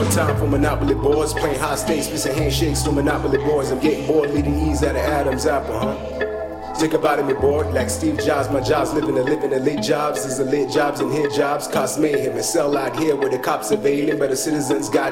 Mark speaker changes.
Speaker 1: short time for monopoly boards, playing high stakes, missing handshakes to monopoly boards. I'm getting bored, leading ease out of Adam's apple, huh? Think about it, me bored, like Steve Jobs. My job's living elite jobs. Is elite jobs and hit jobs, cause mayhem and sell out here where the cops surveilling, but the citizens got